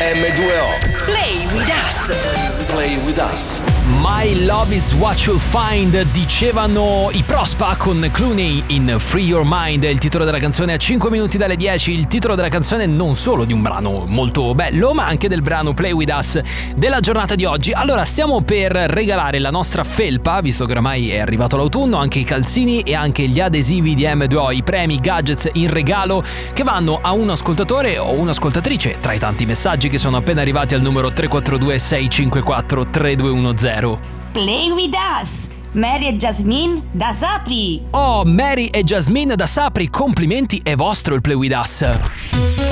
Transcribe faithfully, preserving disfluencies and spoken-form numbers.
emme due o. Play with us. Play with us. My Love is What You'll Find, dicevano i Prospa con Clooney in Free Your Mind, il titolo della canzone a cinque minuti dalle dieci, il titolo della canzone non solo di un brano molto bello, ma anche del brano Play With Us della giornata di oggi. Allora, stiamo per regalare la nostra felpa, visto che oramai è arrivato l'autunno, anche i calzini e anche gli adesivi di emme due o, i premi gadgets in regalo che vanno a un ascoltatore o un'ascoltatrice tra i tanti messaggi che sono appena arrivati al numero tre quattro due sei cinque quattro tre due uno zero. Play with us, Mary e Jasmine da Sapri. Oh, Mary e Jasmine da Sapri, complimenti, è vostro il Play With Us.